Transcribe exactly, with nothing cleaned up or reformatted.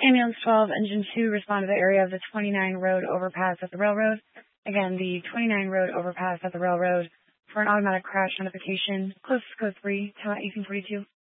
Ambulance twelve, Engine two, respond to the area of the twenty-nine road overpass at the railroad. Again, the twenty-nine road overpass at the railroad for an automatic crash notification. Closest code three, town eighteen forty-two.